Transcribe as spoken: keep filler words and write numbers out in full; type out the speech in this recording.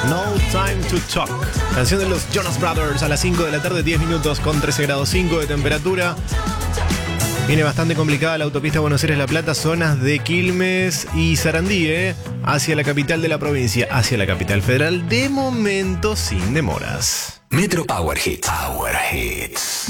No Time to Talk. Canción de los Jonas Brothers a las cinco de la tarde, diez minutos con trece grados cinco de temperatura. Viene bastante complicada la autopista Buenos Aires-La Plata, zonas de Quilmes y Sarandí, ¿eh? Hacia la capital de la provincia, hacia la capital federal, de momento sin demoras. Metro Power Hits. Power Hits.